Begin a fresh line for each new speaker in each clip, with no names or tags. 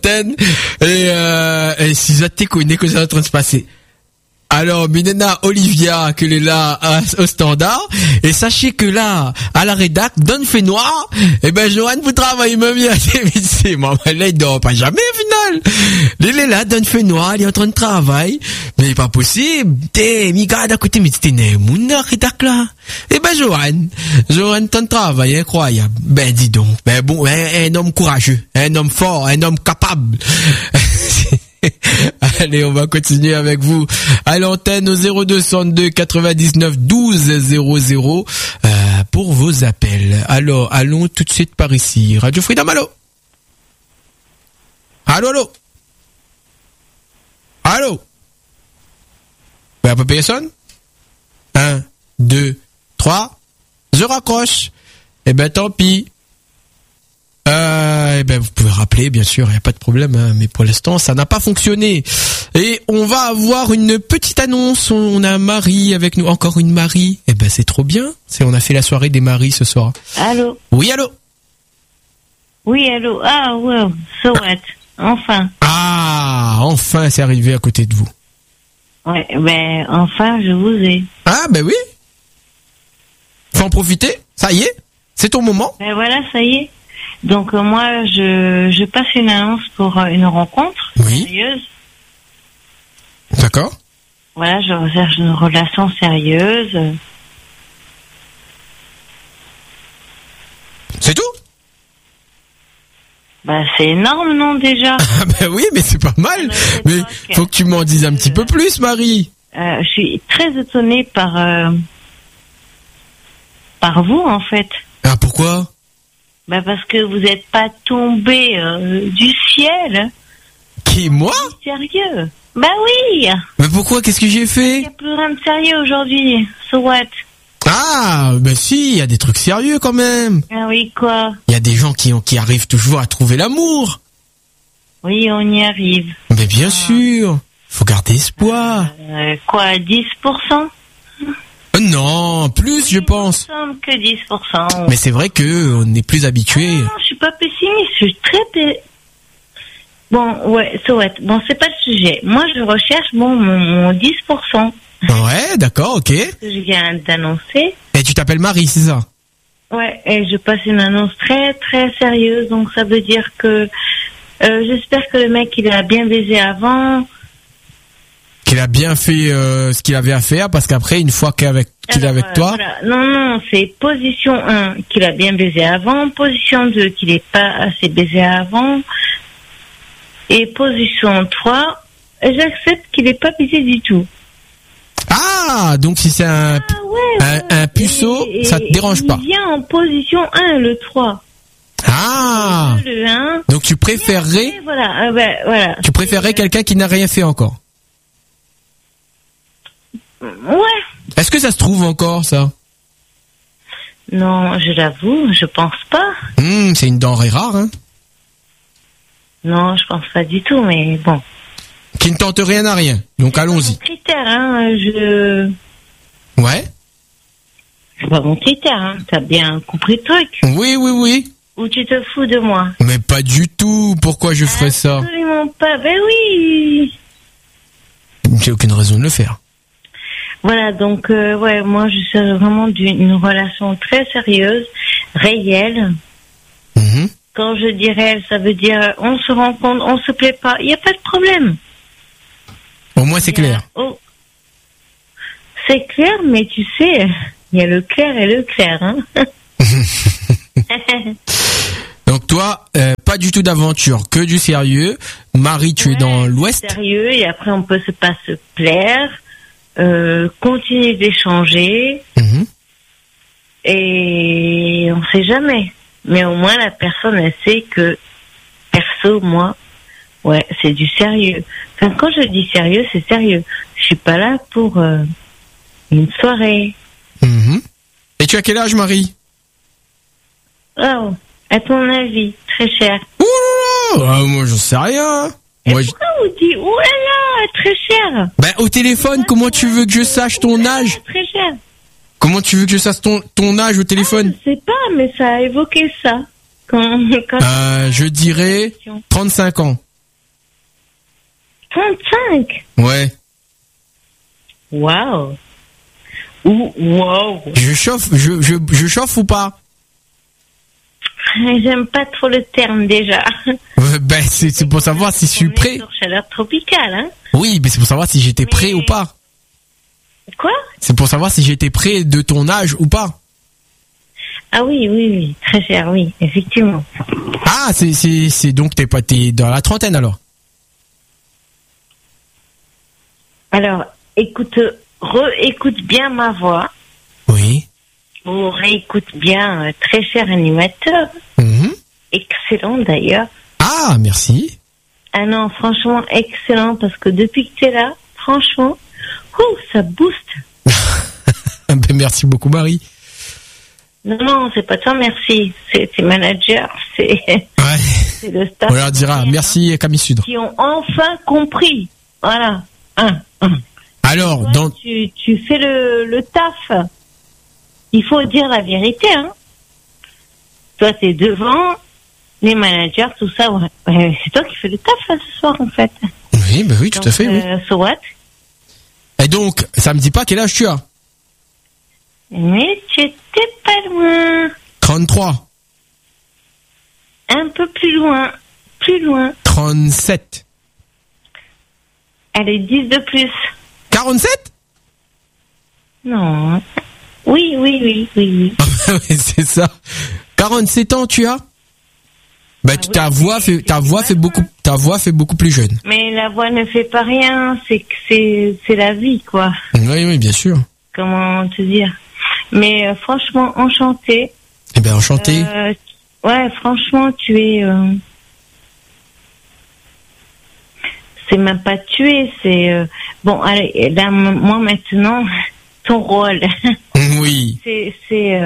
l'antenne. Et si vous êtes connais que ça est en train de se passer. Alors, Minena Olivia, qu'elle est là au standard. Et sachez que là, à la rédac, Don fait noir. Et ben, Johan, vous travaillez même bien. C'est moi, là, il dort pas jamais, au final. Il est là, Don fait noir, il est en train de travailler. Mais pas possible. Miga, d'à côté, mais c'était une rédac, là. Et ben, Johan, ton travail, incroyable. Ben, dis donc. Ben, bon, un homme courageux, un homme fort, un homme capable. Allez, on va continuer avec vous à l'antenne au 0262 99 12 00 pour vos appels. Alors, allons tout de suite par ici. Radio Freedom, allô? Allô? Ben, pas personne? 1, 2, 3. Je raccroche. Eh ben, tant pis. Eh ben, vous pouvez rappeler, bien sûr, il n'y a pas de problème, hein, mais pour l'instant, ça n'a pas fonctionné. Et on va avoir une petite annonce. On a Marie avec nous. Encore une Marie. Eh ben, c'est trop bien. On a fait la soirée des Maries ce soir.
Allô?
Oui, allô?
Oui, allô? Ah, ouais, so what? Enfin.
Ah, enfin, c'est arrivé à côté de vous.
Ouais, ben, enfin, je vous ai.
Ah, ben oui. Faut en profiter. Ça y est. C'est ton moment.
Ben voilà, ça y est. Donc moi, je passe une annonce pour une rencontre sérieuse.
D'accord.
Voilà, je recherche une relation sérieuse.
C'est tout?
Bah c'est énorme, non, déjà?
Ah ben oui, mais c'est pas mal. Mais faut que tu m'en dises un petit peu plus, Marie.
Je suis très étonnée par vous, en fait.
Ah, pourquoi?
Bah parce que vous n'êtes pas tombé du ciel.
Qui, moi?
Sérieux? Bah oui.
Mais pourquoi? Qu'est-ce que j'ai fait?
Il n'y a plus rien de sérieux aujourd'hui. So what?
Ah, ben si, il y a des trucs sérieux quand même.
Ah oui, quoi?
Il y a des gens qui arrivent toujours à trouver l'amour.
Oui, on y arrive.
Mais bien sûr, faut garder espoir.
Quoi, 10%?
Non, plus, je pense.
Que 10%.
Mais c'est vrai que on est plus habitué.
Non, je suis pas pessimiste, je suis très Bon, ouais, so what? Bon, c'est pas le sujet. Moi, je recherche, mon 10%.
Ouais, d'accord, ok.
Que je viens d'annoncer.
Et tu t'appelles Marie, c'est ça?
Ouais, et je passe une annonce très, très sérieuse. Donc, ça veut dire que, j'espère que le mec, il a bien baisé avant.
Qu'il a bien fait ce qu'il avait à faire, parce qu'après, une fois qu'il est avec toi...
Voilà. Non, c'est position 1, qu'il a bien baisé avant, position 2, qu'il n'est pas assez baisé avant, et position 3, j'accepte qu'il n'est pas baisé du tout.
Ah, donc si c'est un puceau, ça te dérange pas.
Il vient en position 1, le 3.
Ah,
le 1.
Donc tu préférerais...
Voilà.
Tu préférerais quelqu'un qui n'a rien fait encore?
Ouais.
Est-ce que ça se trouve encore, ça?
Non, je l'avoue, je pense pas.
C'est une denrée rare, hein?
Non, je pense pas du tout, mais bon.
Qui ne tente rien à rien, donc allons-y.
C'est pas mon critère, hein,
Ouais?
C'est pas mon critère, hein, t'as bien compris le truc.
Oui.
Ou tu te fous de moi?
Mais pas du tout, pourquoi je ferais ça?
Absolument pas, ben oui.
J'ai aucune raison de le faire.
Voilà, donc, ouais, moi, je cherche vraiment une relation très sérieuse, réelle. Quand je dis réelle, ça veut dire, on se rencontre, on se plaît pas, il n'y a pas de problème.
Au moins, c'est clair.
C'est clair, mais tu sais, il y a le clair et le clair, hein.
Donc toi, pas du tout d'aventure, que du sérieux. Marie, tu es dans l'Ouest.
Sérieux, et après, on peut pas se plaire. Continuer d'échanger et on sait jamais, mais au moins la personne elle sait que perso moi c'est du sérieux. Enfin, quand je dis sérieux, c'est sérieux. Je suis pas là pour une soirée.
Et tu as quel âge, Marie?
Oh, à ton avis, très cher.
Moi j'en sais rien.
Pourquoi vous dites oulala, très cher?
Ben au téléphone, comment tu veux que je sache ton âge?
Très cher.
Comment tu veux que je sache ton âge au téléphone?
Je sais pas, mais ça a évoqué ça. Quand
je dirais 35 ans.
35.
Ouais.
Waouh. Wow.
Je chauffe ou pas?
J'aime pas trop le terme déjà.
Ben, c'est pour savoir si je suis prêt.
Sur chaleur tropicale, hein.
Oui, mais c'est pour savoir si j'étais prêt ou pas.
Quoi?
C'est pour savoir si j'étais prêt de ton âge ou pas.
Ah oui, très cher, oui, effectivement.
Ah, c'est donc t'es dans la trentaine alors.
Alors, écoute bien ma voix.
Oui.
Ou réécoute bien, très cher animateur.
Mhm.
Excellent d'ailleurs.
Ah, merci.
Ah non, franchement, excellent, parce que depuis que tu es là, franchement, ça booste.
Ben, merci beaucoup, Marie.
Non, c'est pas toi, merci. C'est tes managers, c'est le staff.
On leur dira merci, Camille Sud.
Qui ont enfin compris. Voilà.
Alors,
toi, tu fais le taf. Il faut dire la vérité, hein. Toi, t'es devant, les managers, tout ça, ouais. C'est toi qui fais le taf, là, ce soir, en fait.
Oui, ben oui, tout à fait, oui.
So what?
Et donc, ça me dit pas quel âge tu as?
Mais tu étais pas loin.
33.
Un peu plus loin.
37.
Allez, 10 de plus.
47?
Non. Oui.
Oui, c'est ça. 47 ans tu as? Bah, ta voix fait beaucoup plus jeune.
Mais la voix ne fait pas rien, c'est la vie, quoi.
Oui, bien sûr.
Comment te dire? Mais franchement, enchantée.
Eh ben, enchanté.
Ouais, franchement, tu es... c'est même pas tuer, c'est... Bon, allez, là, moi, maintenant, ton rôle...
Oui.
C'est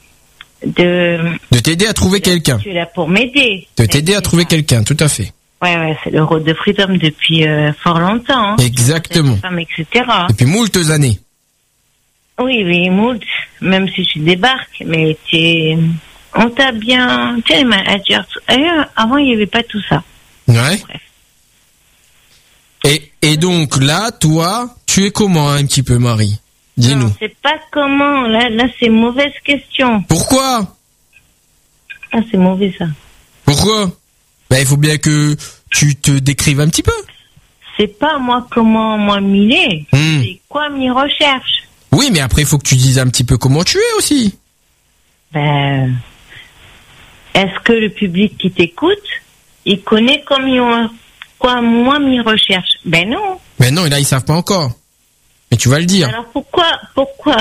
de
t'aider à trouver quelqu'un.
Tu es là pour m'aider.
De t'aider à trouver quelqu'un, tout à fait.
Ouais, c'est le rôle de Freedom depuis fort longtemps. Hein.
Exactement.
Femme, etc.
Depuis moultes années.
Oui, moult. Même si tu débarques, mais on t'a bien... Tu es manager. Avant, il n'y avait pas tout ça.
Ouais.
Bref.
Et donc, là, toi, tu es comment un petit peu, Marie? Dis-nous.
Non, c'est pas comment. Là, c'est mauvaise question.
Pourquoi?
Ah, c'est mauvais, ça.
Pourquoi? Ben, il faut bien que tu te décrives un petit peu.
C'est pas moi m'y c'est quoi mes recherches.
Oui, mais après, il faut que tu dises un petit peu comment tu es aussi.
Ben, est-ce que le public qui t'écoute, il connaît quoi moi mes recherches? Ben non.
Ben non, et là, ils savent pas encore. Mais tu vas le dire.
Alors pourquoi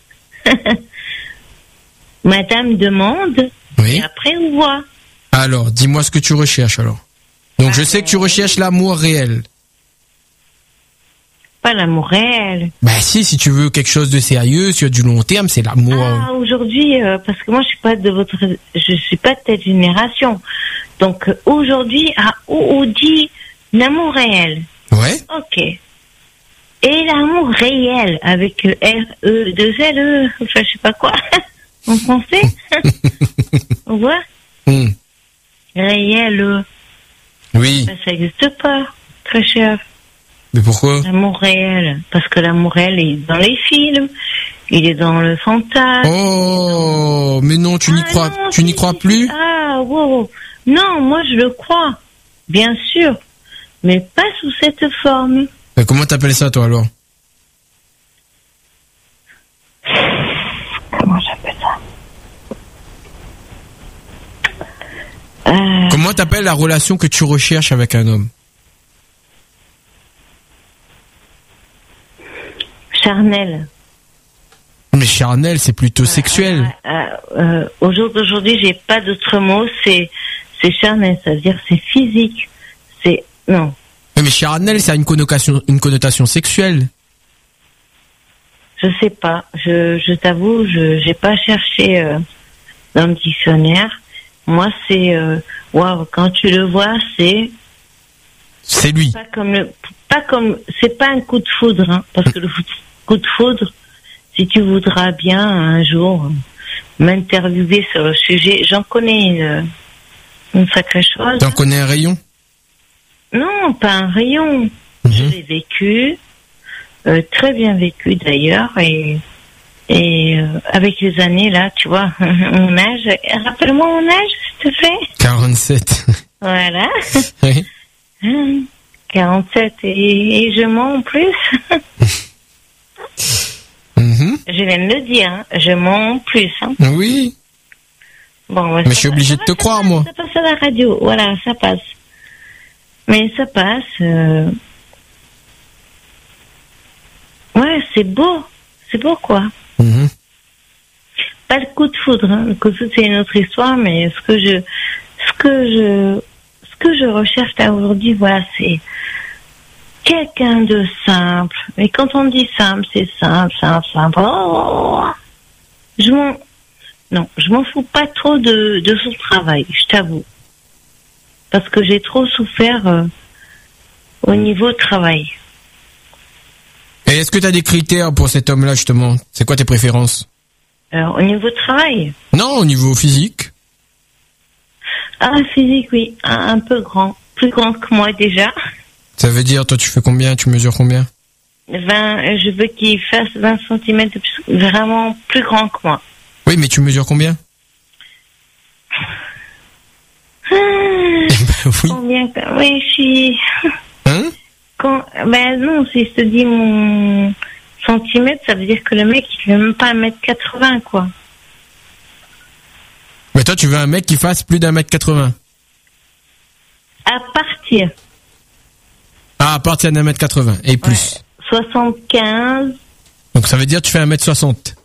Madame demande,
oui.
Et après on voit.
Alors, dis-moi ce que tu recherches alors. Donc je sais que tu recherches l'amour réel.
Pas l'amour réel.
Bah si tu veux quelque chose de sérieux, sur du long terme, c'est l'amour.
Ah, aujourd'hui, parce que moi je suis pas de cette génération. Donc aujourd'hui, on dit l'amour réel.
Ouais.
Ok. Et l'amour réel avec R-E-2-L-E, enfin je sais pas quoi, en français. On voit? Réel.
Oui.
Ça n'existe pas, très cher.
Mais pourquoi?
L'amour réel. Parce que l'amour réel est dans les films, il est dans le fantasme.
Oh, mais non, tu n'y crois plus?
Ah, wow. Non, moi je le crois. Bien sûr. Mais pas sous cette forme.
Mais comment t'appelles ça, toi, alors?
Comment j'appelle ça?
Comment t'appelles la relation que tu recherches avec un homme?
Charnel.
Mais charnel, c'est plutôt sexuel.
Au jour d'aujourd'hui, j'ai pas d'autre mot. C'est charnel, ça veut dire c'est physique. Non.
Mais charnel, ça a une connotation sexuelle.
Je sais pas. Je t'avoue, j'ai pas cherché dans le dictionnaire. Moi, c'est waouh. Quand tu le vois, c'est
lui.
C'est pas un coup de foudre, hein, parce que le coup de foudre, si tu voudras bien un jour m'interviewer sur le sujet, j'en connais une sacrée chose.
T'en connais un rayon?
Non, pas un rayon. Je l'ai vécu, très bien vécu d'ailleurs, et avec les années là, tu vois, mon âge. Rappelle-moi mon âge, s'il te plaît.
47.
Voilà.
Oui.
47 et je mens en plus. Je viens de le dire, hein. Je mens en plus. Hein.
Oui.
Bon,
mais je suis obligé de te croire, moi.
Ça passe à la radio, voilà, ça passe. Mais ça passe. Ouais, c'est beau quoi. Pas le coup de foudre, hein. Le coup de foudre c'est une autre histoire, mais ce que je recherche là aujourd'hui, voilà, c'est quelqu'un de simple. Mais quand on dit simple, c'est simple. Oh, je m'en fous pas trop de son travail, je t'avoue. Parce que j'ai trop souffert au niveau travail.
Et est-ce que tu as des critères pour cet homme-là, justement? C'est quoi tes préférences?
Alors, au niveau travail?
Non, au niveau physique.
Ah, physique, oui. Un peu grand. Plus grand que moi, déjà.
Ça veut dire, toi, tu fais combien? Tu mesures combien?
20, je veux qu'il fasse 20 cm de plus, vraiment plus grand que moi.
Oui, mais tu mesures combien?
Oui. Combien? Oui, je suis...
Hein?
Ben non, si je te dis mon centimètre, ça veut dire que le mec, il fait même pas 1m80, quoi.
Mais toi, tu veux un mec qui fasse plus d'1m80?
À partir.
Ah, à partir d'1m80 et plus.
Ouais, 75.
Donc ça veut dire que tu fais 1m60.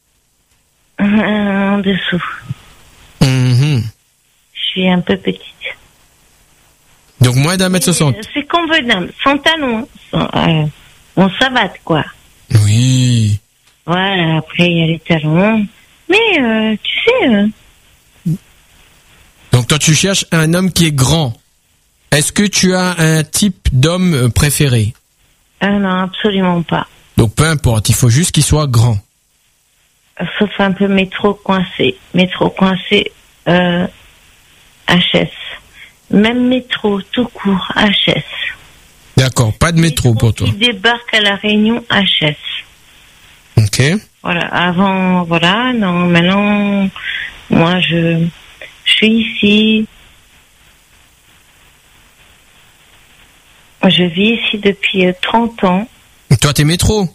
En dessous. Je suis un peu petite.
Donc moins d'1m60.
C'est convenable, sans talons, on savate, quoi.
Oui.
Voilà, après il y a les talons. Mais tu sais...
Donc toi tu cherches un homme qui est grand. Est-ce que tu as un type d'homme préféré?
Non, absolument pas.
Donc peu importe, il faut juste qu'il soit grand.
Sauf un peu métro coincé. HS. Même métro, tout court, HS.
D'accord, pas de métro pour toi.
Qui débarque à la Réunion, HS.
Ok.
Voilà, avant, voilà, non, maintenant, moi, je suis ici. Je vis ici depuis 30 ans.
Toi, t'es métro?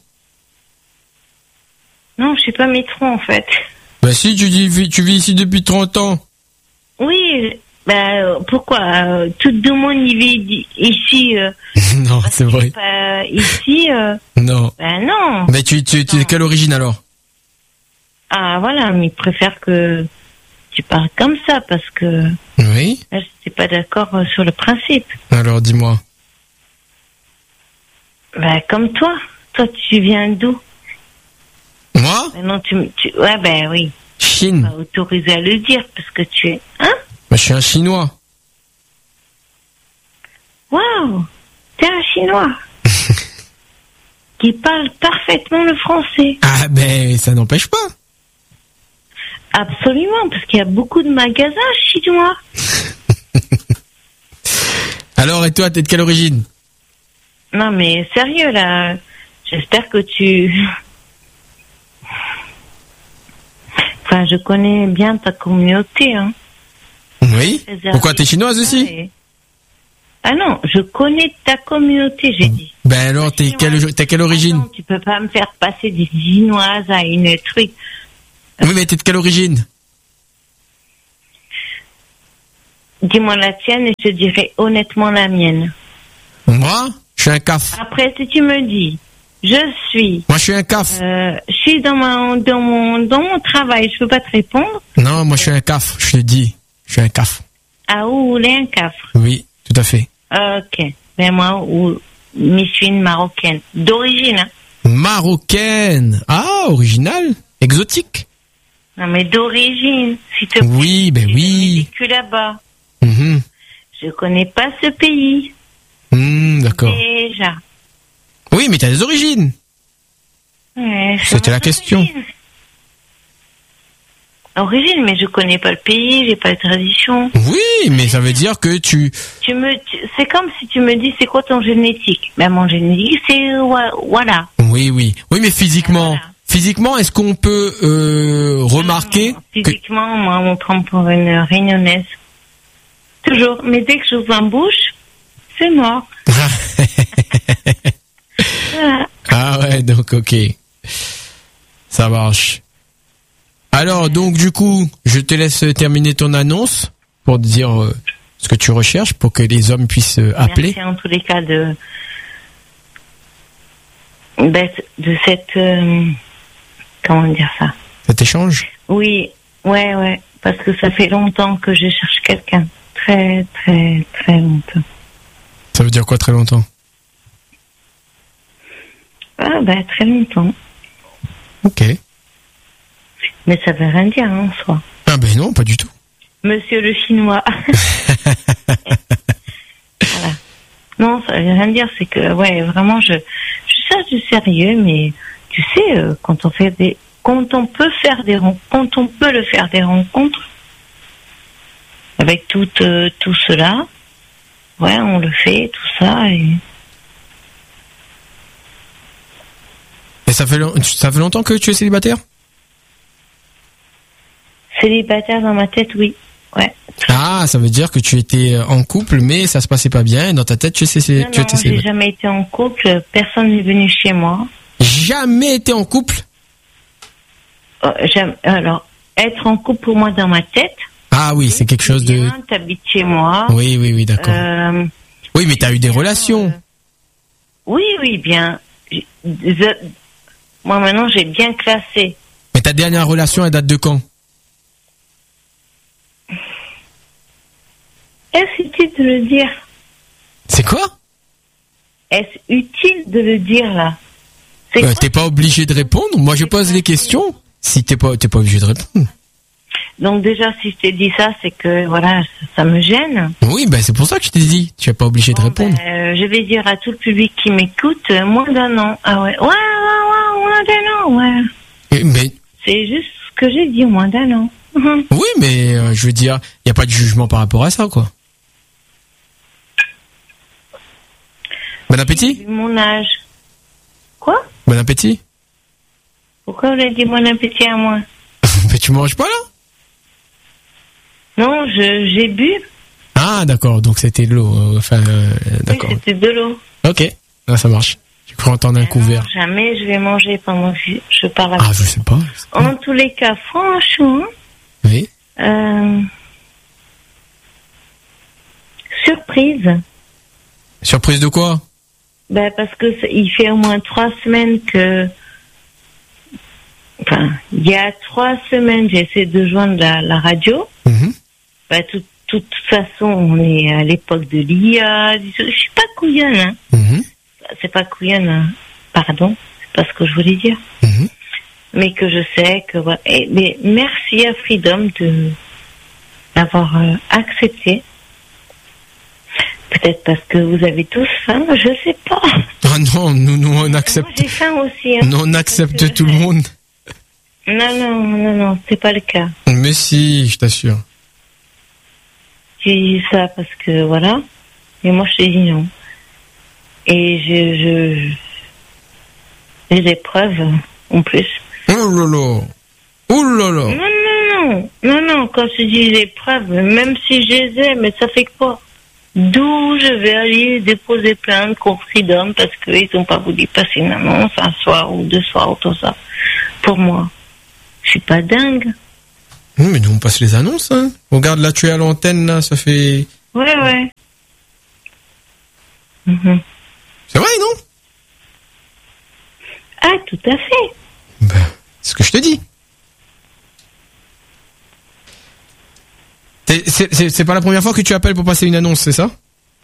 Non, je suis pas métro, en fait.
Bah si, tu vis ici depuis 30 ans.
Oui, pourquoi tout le monde y vit ici
non, c'est vrai.
Ici
non.
Non.
Mais tu es de quelle origine alors?
Ah voilà, mais il préfère que tu parles comme ça parce que
oui.
Là, je n'étais pas d'accord sur le principe.
Alors dis-moi.
Comme toi. Toi, tu viens d'où?
Moi?
Non, ouais, oui.
Chine.
Pas autorisé à le dire parce que tu es... Hein?
Je suis un Chinois.
Waouh! T'es un Chinois qui parle parfaitement le français.
Ah ça n'empêche pas.
Absolument, parce qu'il y a beaucoup de magasins chinois.
Alors, et toi, t'es de quelle origine?
Non, mais sérieux, là. J'espère que tu... Enfin, je connais bien ta communauté, hein.
Oui. Pourquoi, t'es chinoise aussi?
Ah non, je connais ta communauté, j'ai dit.
Alors, t'es quelle origine?
Non, tu peux pas me faire passer des chinoises à une truc.
Oui, mais t'es de quelle origine?
Dis-moi la tienne et je te dirai honnêtement la mienne.
Moi? Je suis un CAF.
Après, si tu me dis, je suis...
Moi, je suis un CAF.
Je suis dans mon travail, je peux pas te répondre.
Non, moi, je suis un CAF, je l'ai dit. Je suis un CAF.
Ah, où est un CAF?
Oui, tout à fait.
Ok. Mais moi, je suis une Marocaine. D'origine, hein.
Marocaine. Ah, original. Exotique.
Non, mais d'origine, s'il te plaît.
Oui, oui.
J'ai vécu là-bas.
Mm-hmm.
Je connais pas ce pays.
D'accord.
Déjà.
Oui, mais t'as des origines.
Ouais,
c'était la question.
origine, mais je connais pas le pays, j'ai pas de tradition.
Oui, mais ça veut dire que
C'est comme si tu me dis c'est quoi ton génétique. Ben mon génétique c'est voilà.
Oui, mais physiquement, est-ce qu'on peut remarquer
physiquement, moi on me prend pour une réunionnaise. Toujours, mais dès que j'ouvre ma bouche, c'est mort. Voilà.
Ah ouais, donc ok. Ça marche. Alors, donc, du coup, je te laisse terminer ton annonce pour dire ce que tu recherches pour que les hommes puissent appeler.
Merci en tous les cas de cette... comment dire ça?
Cet échange?
Oui, ouais, parce que ça fait longtemps que je cherche quelqu'un. Très, très, très longtemps.
Ça veut dire quoi, très longtemps?
Ah, très longtemps.
Ok.
Mais ça veut rien dire, en soi.
Ah ben non, pas du tout.
Monsieur le Chinois. Voilà. Non, ça veut rien dire, c'est que, ouais, vraiment, je cherche du sérieux, mais tu sais, quand on peut le faire des rencontres, avec tout cela, ouais, on le fait, tout ça,
Et ça fait longtemps que tu es célibataire?
Célibataire dans ma tête, oui. Ouais.
Ah, ça veut dire que tu étais en couple, mais ça se passait pas bien, et dans ta tête, tu étais célibataire.
Non, j'ai jamais été en couple, personne n'est venu chez moi.
Jamais été en couple?
Alors, être en couple pour moi dans ma tête.
Ah oui, c'est quelque chose de...
T'habites chez moi.
Oui, d'accord. Oui, mais t'as eu des relations.
Oui, bien. Moi, maintenant, j'ai bien classé.
Mais ta dernière relation, elle date de quand?
Est-ce utile de le dire?
C'est quoi?
Est-ce utile de le dire, là?
T'es pas obligé de répondre. Moi, je pose les questions. Si t'es pas obligé de répondre.
Donc déjà, si je t'ai dit ça, c'est que, voilà, ça me gêne.
Oui, c'est pour ça que je t'ai dit. Tu es pas obligé de répondre.
Je vais dire à tout le public qui m'écoute, moins d'un an. Ah ouais. Ouais, moins d'un an, ouais.
Mais...
C'est juste ce que j'ai dit, moins d'un an.
Oui, mais je veux dire, il n'y a pas de jugement par rapport à ça, quoi. Bon appétit?
Mon âge. Quoi?
Bon appétit?
Pourquoi vous avez dit bon appétit à moi?
Mais tu manges pas, là?
Non, j'ai bu.
Ah, d'accord, donc c'était de l'eau. D'accord.
Oui, c'était de l'eau.
Ok, là, ça marche. Tu crois entendre un couvert?
Jamais je vais manger pendant que je parle avec
Ah, je sais pas.
En tous les cas, franchement...
Oui.
Surprise.
Surprise de quoi?
Parce que il fait au moins 3 semaines que... Enfin, il y a 3 semaines, j'ai essayé de joindre la radio. De toute façon, on est à l'époque de l'IA. Je suis pas couillonne, hein. C'est pas couillonne, hein. Pardon, c'est pas ce que je voulais dire. Mais que je sais que... Voilà. Mais merci à Freedom d'avoir accepté. Peut-être parce que vous avez tous faim, je sais pas.
Ah non, nous on accepte.
Moi, j'ai faim aussi. Hein.
Nous on accepte tout le monde.
Non, c'est pas le cas.
Mais si, je t'assure.
J'ai dit ça parce que voilà, et moi je t'ai dit non. Et j'ai des preuves en plus.
Oh là là.
Non, quand je dis les preuves, même si je les ai, mais ça fait quoi? D'où je vais aller déposer plainte contre Freedom parce qu'ils n'ont pas voulu passer une annonce un soir ou 2 soirs ou tout ça. Pour moi, je suis pas dingue.
Mais nous on passe les annonces, hein. Regarde là, tu es à l'antenne là, ça fait...
Ouais.
C'est vrai, non?
Ah, tout à fait.
C'est ce que je te dis. C'est pas la première fois que tu appelles pour passer une annonce, c'est ça?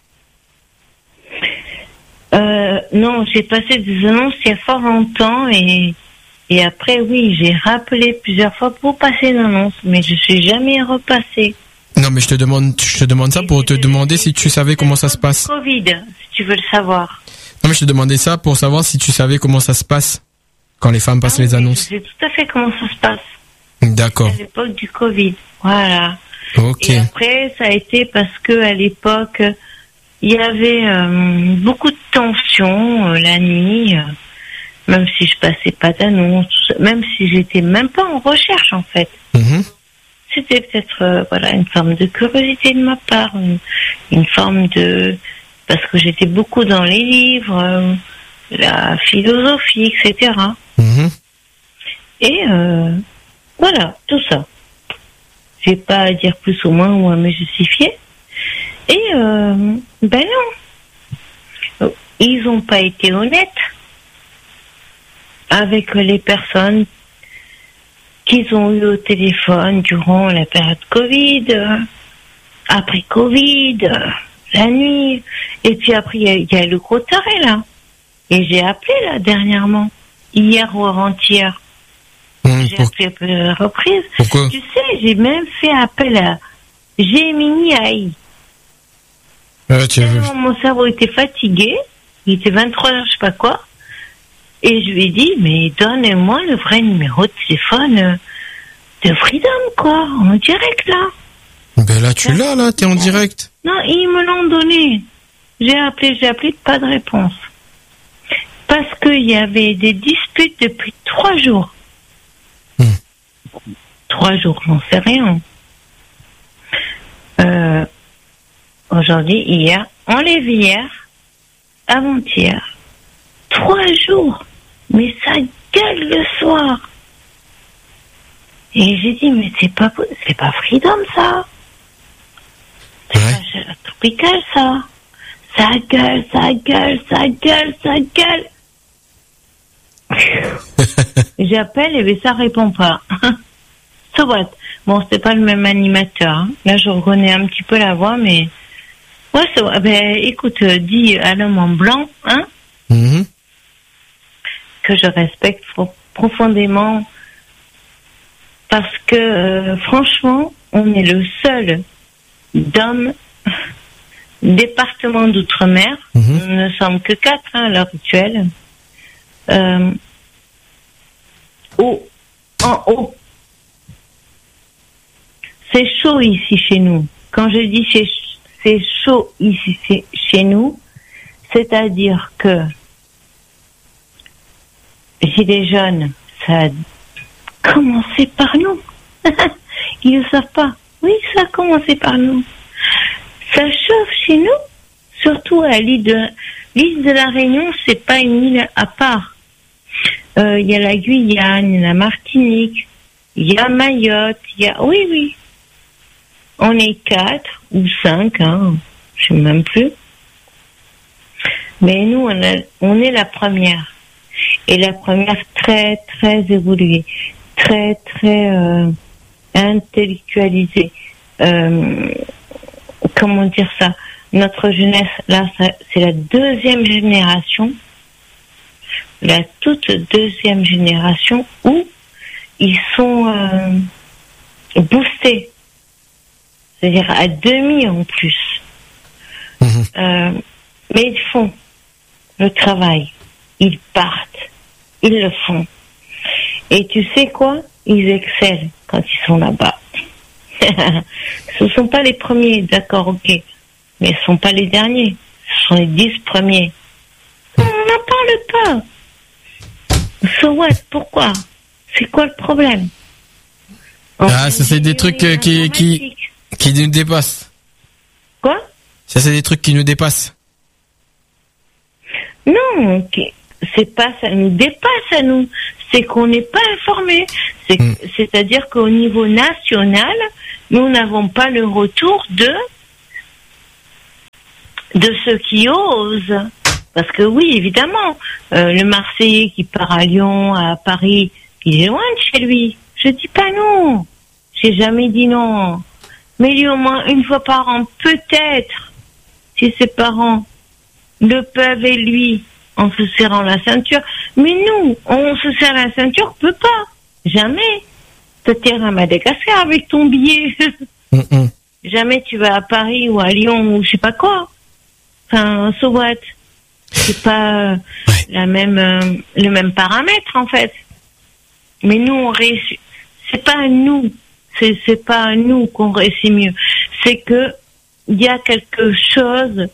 Non, j'ai passé des annonces il y a fort longtemps et après, oui, j'ai rappelé plusieurs fois pour passer une annonce, mais je suis jamais repassée.
Non, mais je te demande ça pour te demander si tu savais comment ça se passe.
Covid, si tu veux le savoir.
Non, mais je te demandais ça pour savoir si tu savais comment ça se passe quand les femmes passent les annonces.
Je sais tout à fait comment ça se passe.
D'accord.
À l'époque du Covid. Voilà.
Ok.
Et après, ça a été parce que à l'époque, il y avait beaucoup de tensions la nuit, même si je passais pas d'annonce, même si j'étais même pas en recherche en fait. C'était peut-être voilà une forme de curiosité de ma part, une forme de parce que j'étais beaucoup dans les livres, la philosophie, etc. Et voilà, tout ça. J'ai pas à dire plus ou moins ou à me justifier. Et ben non, ils ont pas été honnêtes avec les personnes qu'ils ont eues au téléphone durant la période Covid, après Covid, la nuit, et puis après il y a le gros taré là. Et j'ai appelé là dernièrement, hier ou avant-hier. J'ai appelé à plusieurs reprises.
Pourquoi?
Tu sais, j'ai même fait appel à Gemini AI. Mon cerveau était fatigué, il était 23h, je sais pas quoi, et je lui ai dit, mais donne-moi le vrai numéro de téléphone de Freedom, quoi, en direct, là.
Ben là, tu l'as, là, t'es en direct.
Non, ils me l'ont donné. J'ai appelé, pas de réponse. Parce qu'il y avait des disputes depuis 3 jours. 3 jours, j'en sais rien. Aujourd'hui, hier, enlevé hier, avant-hier. 3 jours. Mais ça gueule le soir. Et j'ai dit, mais c'est pas Freedom, ça. C'est pas Tropical, ça. Ça gueule, ça gueule, ça gueule, ça gueule. J'appelle et ça répond pas. So what? Bon, c'est pas le même animateur. Hein. Là, je reconnais un petit peu la voix, mais ouais, ben, écoute, dis à l'homme en blanc, hein, que je respecte profondément, parce que franchement, on est le seul département d'outre-mer. Nous ne sommes que 4 à l'heure actuelle. En haut. C'est chaud ici chez nous. Quand je dis c'est chaud ici chez nous, c'est-à-dire que Gilets jaunes, ça a commencé par nous. Ils ne savent pas. Oui, ça a commencé par nous. Ça chauffe chez nous, surtout à l'île de la Réunion, c'est pas une île à part. Il y a la Guyane, il y a la Martinique, il y a Mayotte, oui. On est 4 ou 5, hein, je sais même plus. Mais nous, on est la première. Et la première très, très évoluée, très, très intellectualisée. Comment dire ça? Notre jeunesse, là, c'est la 2e génération, la toute 2e génération où ils sont boostés. C'est-à-dire à demi en plus. Mais ils font le travail. Ils partent. Ils le font. Et tu sais quoi? Ils excellent quand ils sont là-bas. Ce ne sont pas les premiers, d'accord, ok. Mais ce ne sont pas les derniers. Ce sont les 10 premiers. On n'en parle pas. So what? Pourquoi? C'est quoi le problème?
Ça c'est des trucs qui nous dépassent.
Quoi?
Ça c'est des trucs qui nous dépassent.
Non, c'est pas ça nous dépasse à nous. C'est qu'on n'est pas informé. C'est-à-dire qu'au niveau national, nous n'avons pas le retour de ceux qui osent. Parce que oui, évidemment, le Marseillais qui part à Lyon, à Paris, il est loin de chez lui. Je dis pas non. J'ai jamais dit non. Mais lui, au moins une fois par an, peut-être, si ses parents le peuvent et lui, en se serrant la ceinture. Mais nous, on se serre la ceinture, on peut pas. Jamais. Te tirer à Madagascar avec ton billet. Jamais tu vas à Paris ou à Lyon ou je sais pas quoi. Enfin, so what? C'est pas le même paramètre, en fait. Mais nous, on réussit. c'est pas à nous. C'est pas à nous qu'on réussit mieux. C'est que il y a quelque chose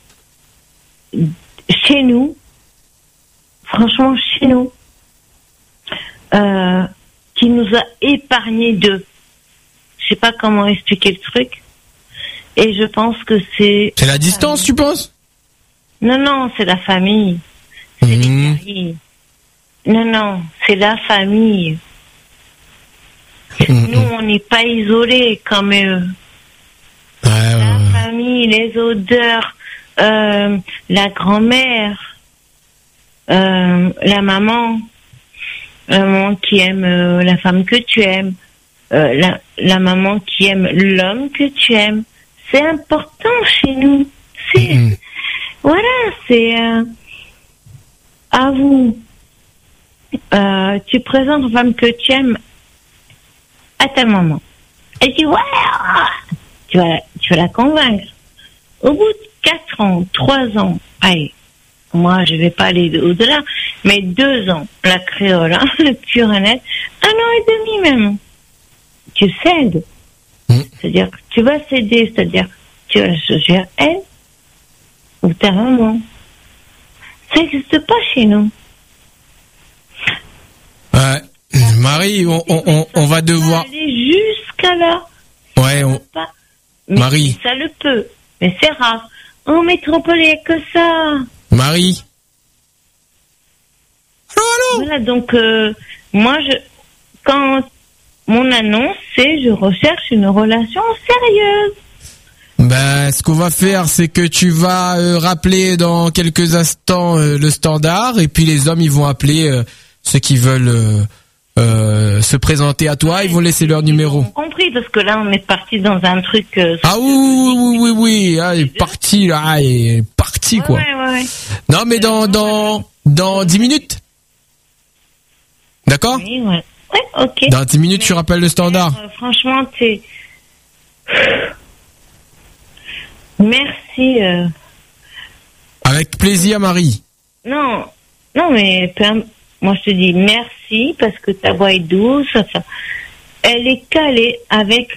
chez nous, franchement chez nous, qui nous a épargné d'eux. Je sais pas comment expliquer le truc. Et je pense que c'est...
C'est la distance, tu penses?
Non, c'est la famille. C'est les familles. Non, c'est la famille. Nous, on n'est pas isolés comme eux. La famille, les odeurs, la grand-mère, la maman qui aime la femme que tu aimes, la maman qui aime l'homme que tu aimes. C'est important chez nous. Voilà, c'est à vous. Tu présentes une femme que tu aimes à ta maman. Elle dit tu vas la convaincre. Au bout de 4 ans, 3 ans, allez, moi je vais pas aller au-delà, mais 2 ans, la créole, le pur et net, 1 an et demi même. Tu cèdes. C'est-à-dire que tu vas céder, c'est-à-dire que tu vas choisir elle ou ta maman. Ça n'existe pas chez nous.
Marie, on va devoir
aller jusqu'à là.
Ouais, Marie.
Ça le peut, mais c'est rare. En métropole, il n'y a que ça.
Marie. Allô.
Voilà, donc moi, quand mon annonce, c'est je recherche une relation sérieuse.
Ben, ce qu'on va faire, c'est que tu vas rappeler dans quelques instants le standard, et puis les hommes, ils vont appeler ceux qui veulent se présenter à toi, ils vont laisser leur numéro.
Compris, parce que là, on est parti dans un truc...
ah oui, ah, il est parti, là, ah, il est parti, quoi.
Ouais.
Non, mais dans 10 minutes. D'accord?
Oui, ouais. Ouais, ok.
Dans 10 minutes, tu rappelles le standard.
Franchement, Merci.
Avec plaisir, Marie.
Non, mais moi je te dis merci parce que ta voix est douce. Enfin, elle est calée avec.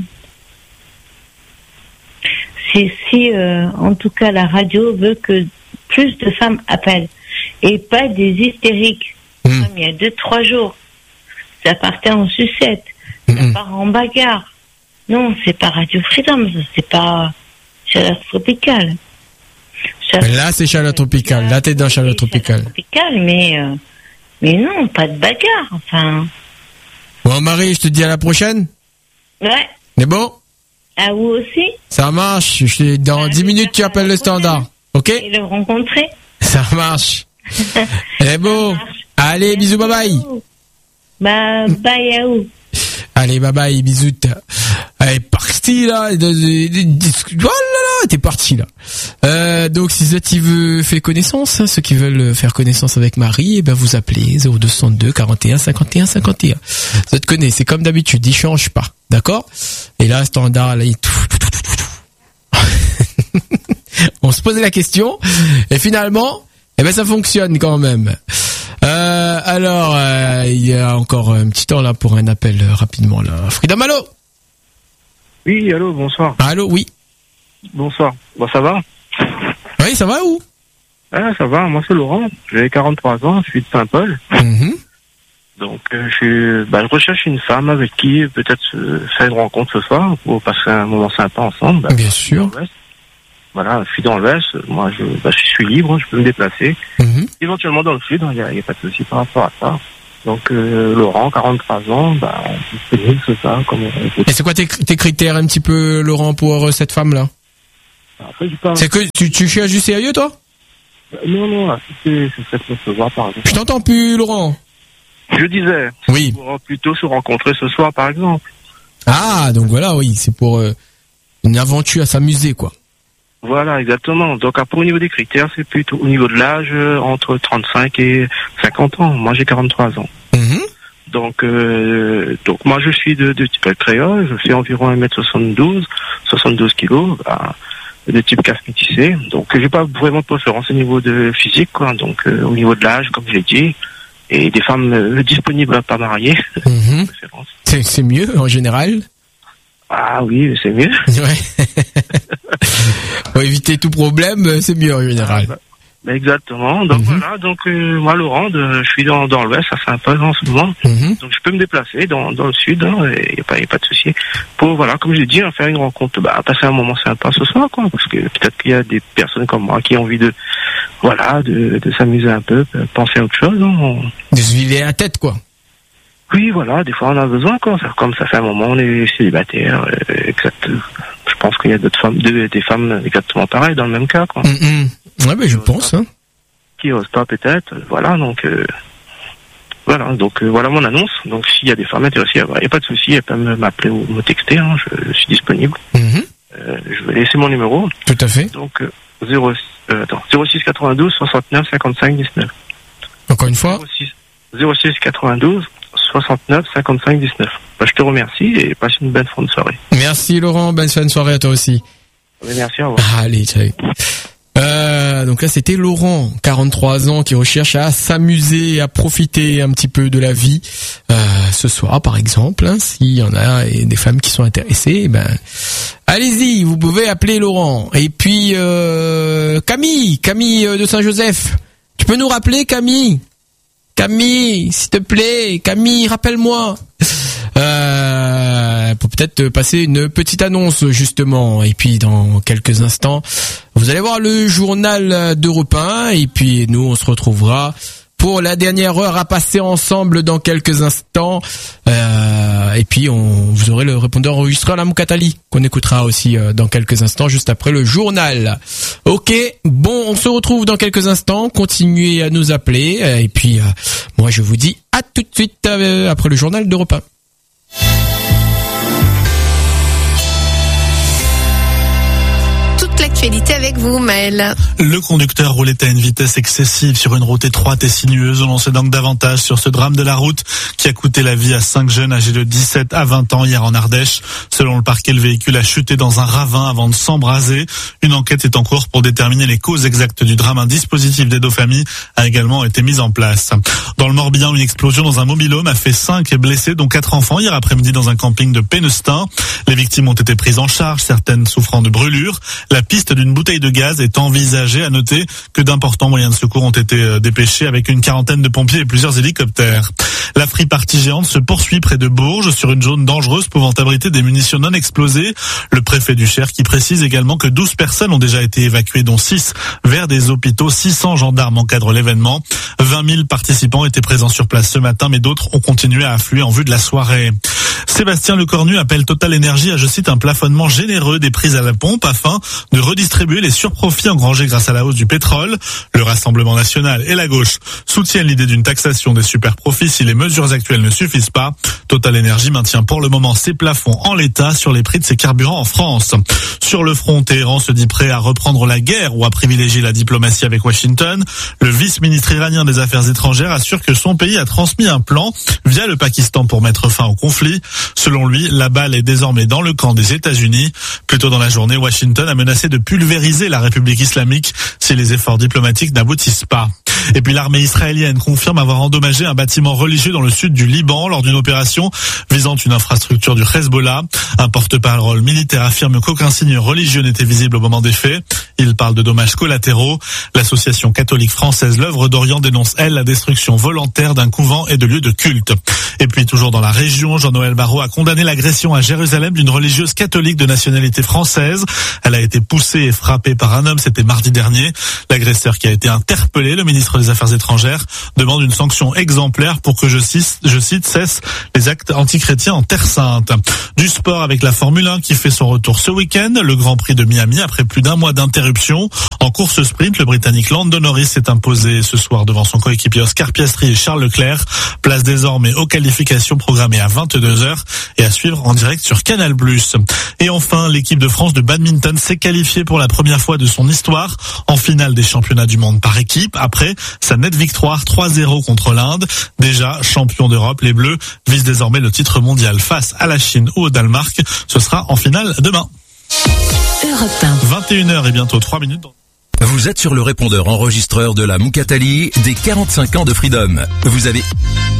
Si en tout cas la radio veut que plus de femmes appellent et pas des hystériques. Comme il y a 2-3 jours, ça partait en sucette, ça part en bagarre. Non, c'est pas Radio Freedom, c'est pas Chaleur Tropicale.
Là, c'est Chaleur Tropicale. Là, t'es dans Chaleur Tropicale.
Mais non, pas de bagarre, enfin.
Bon, Marie, je te dis à la prochaine.
Ouais.
C'est bon?
À vous aussi.
Ça marche. Dans 10 minutes, tu appelles le standard. Ok?
Et le rencontrer.
Ça marche. C'est beau. Allez, bisous, bye bye.
Bye à vous.
Allez, bye bye, bisous. Elle est partie là. Oh là là, t'es parti là. Donc si vous veut faire connaissance, ceux qui veulent faire connaissance avec Marie, eh ben vous appelez 0262 41 51 51. Ça te connaît, c'est comme d'habitude, il change pas, d'accord? Et là, standard, là, on se posait la question et finalement, eh ben ça fonctionne quand même. Alors, il y a encore un petit temps là pour un appel rapidement là. Freedom, allô?
Oui, allô, bonsoir.
Allô, oui.
Bonsoir. Bon, ça va?
Oui, ça va où?
Ah, ça va, moi c'est Laurent, j'ai 43 ans, je suis de Saint-Paul. Donc je recherche une femme avec qui peut-être faire une rencontre ce soir pour passer un moment sympa ensemble.
Bien sûr.
Voilà, je suis dans l'Ouest, moi je suis libre, je peux me déplacer. Éventuellement dans le Sud, il n'y a pas de souci par rapport à ça. Donc Laurent, 43 ans, disponible ce soir.
Et c'est quoi tes critères un petit peu, Laurent, pour cette femme-là?
Après,
c'est que tu cherches du sérieux, toi?
Non, c'est pour se voir par exemple.
Je t'entends plus, Laurent.
Je disais,
oui.
Pour plutôt se rencontrer ce soir par exemple.
Ah, donc voilà, oui, c'est pour une aventure à s'amuser, quoi.
Voilà, exactement. Donc après, au niveau des critères, c'est plutôt au niveau de l'âge, entre 35 et 50 ans. Moi, j'ai 43 ans. Donc moi, je suis de type créole. Je fais environ 1m72, 72 kilos, de type casse métissé. Donc, j'ai pas vraiment de préférence au niveau de physique, quoi. Donc, au niveau de l'âge, comme je l'ai dit, et des femmes disponibles, pas mariées.
C'est mieux en général.
Ah oui, c'est mieux.
Ouais. Pour éviter tout problème, c'est mieux en général.
Exactement. Donc voilà, donc moi Laurent, je suis dans l'ouest, ça fait un peu en ce moment. Donc je peux me déplacer dans le sud, et y a pas de souci. Pour voilà, comme je l'ai dit, faire une rencontre, passer un moment sympa ce soir, quoi, parce que peut-être qu'il y a des personnes comme moi qui ont envie de s'amuser un peu, penser à autre chose.
De se vider la tête, quoi.
Oui, voilà, des fois on a besoin, quoi. Comme ça fait un moment, on est célibataire, exact. Je pense qu'il y a d'autres femmes, des femmes exactement pareilles dans le même cas, quoi.
Ouais, je pense, hein.
Qui osent pas, peut-être, voilà, donc, voilà mon annonce. Donc, s'il y a des femmes intéressées, il n'y a pas de souci, elles peuvent m'appeler ou me texter, je suis disponible. Je vais laisser mon numéro.
Tout à fait.
Donc, 06 92 69 55 19.
Encore une fois?
06 92 69 55 19. Je te remercie et passe une bonne fin de soirée.
Merci Laurent, bonne fin de soirée à toi aussi.
Oui, merci, au revoir.
Allez, ciao. Donc là c'était Laurent, 43 ans, qui recherche à s'amuser, à profiter un petit peu de la vie ce soir par exemple, hein, s'il y en a des femmes qui sont intéressées, allez-y, vous pouvez appeler Laurent. Et puis Camille de Saint-Joseph, tu peux nous rappeler Camille, s'il te plaît, Camille, rappelle-moi. Pour peut-être passer une petite annonce justement, et puis dans quelques instants vous allez voir le journal d'Europe 1, et puis nous on se retrouvera pour la dernière heure à passer ensemble dans quelques instants, et puis vous aurez le répondeur enregistré à la Moukatali qu'on écoutera aussi dans quelques instants juste après le journal. Ok, bon, on se retrouve dans quelques instants, continuez à nous appeler, et puis moi je vous dis à tout de suite après le journal d'Europe 1.
L'actualité avec vous, Maël.
Le conducteur roulait à une vitesse excessive sur une route étroite et sinueuse. On en sait donc davantage sur ce drame de la route qui a coûté la vie à 5 jeunes âgés de 17 à 20 ans hier en Ardèche. Selon le parquet, le véhicule a chuté dans un ravin avant de s'embraser. Une enquête est en cours pour déterminer les causes exactes du drame. Un dispositif d'aide aux familles a également été mis en place. Dans le Morbihan, une explosion dans un mobil-home a fait 5 blessés, dont 4 enfants hier après-midi dans un camping de Pénestin. Les victimes ont été prises en charge, certaines souffrant de brûlures. La piste d'une bouteille de gaz est envisagée. À noter que d'importants moyens de secours ont été dépêchés avec une quarantaine de pompiers et plusieurs hélicoptères. La free party géante se poursuit près de Bourges sur une zone dangereuse pouvant abriter des munitions non explosées. Le préfet du Cher qui précise également que 12 personnes ont déjà été évacuées, dont 6 vers des hôpitaux. 600 gendarmes encadrent l'événement. 20 000 participants étaient présents sur place ce matin, mais d'autres ont continué à affluer en vue de la soirée. Sébastien Lecornu appelle Total Energy à, je cite, un plafonnement généreux des prix à la pompe afin de redistribuer les surprofits engrangés grâce à la hausse du pétrole. Le Rassemblement national et la gauche soutiennent l'idée d'une taxation des superprofits si les mesures actuelles ne suffisent pas. Total Energy maintient pour le moment ses plafonds en l'état sur les prix de ses carburants en France. Sur le front, Téhéran se dit prêt à reprendre la guerre ou à privilégier la diplomatie avec Washington. Le vice-ministre iranien des Affaires étrangères assure que son pays a transmis un plan via le Pakistan pour mettre fin au conflit. Selon lui, la balle est désormais dans le camp des États-Unis. Plus tôt dans la journée, Washington a menacé de pulvériser la République islamique si les efforts diplomatiques n'aboutissent pas. Et puis l'armée israélienne confirme avoir endommagé un bâtiment religieux dans le sud du Liban lors d'une opération visant une infrastructure du Hezbollah. Un porte-parole militaire affirme qu'aucun signe religieux n'était visible au moment des faits. Il parle de dommages collatéraux. L'association catholique française L'Œuvre d'Orient dénonce, elle, la destruction volontaire d'un couvent et de lieux de culte. Et puis toujours dans la région, Jean-Noël Barrot a condamné l'agression à Jérusalem d'une religieuse catholique de nationalité française. Elle a été poussée et frappée par un homme, c'était mardi dernier. L'agresseur qui a été interpellé, le ministre des Affaires étrangères, demande une sanction exemplaire pour que, je cite, cesse les actes antichrétiens en Terre Sainte. Du sport avec la Formule 1 qui fait son retour ce week-end, le Grand Prix de Miami après plus d'un mois d'interruption. En course sprint, le Britannique Lando Norris s'est imposé ce soir devant son coéquipier Oscar Piastri et Charles Leclerc. Place désormais aux qualifications programmées à 22h et à suivre en direct sur Canal+. Et enfin, l'équipe de France de badminton s'est qualifiée pour la première fois de son histoire en finale des championnats du monde par équipe après sa nette victoire 3-0 contre l'Inde. Déjà champion d'Europe, les Bleus visent désormais le titre mondial face à la Chine ou au Danemark. Ce sera en finale demain. 21h et bientôt 3 minutes.
Vous êtes sur le répondeur enregistreur de la Moukatali des 45 ans de Freedom. Vous avez...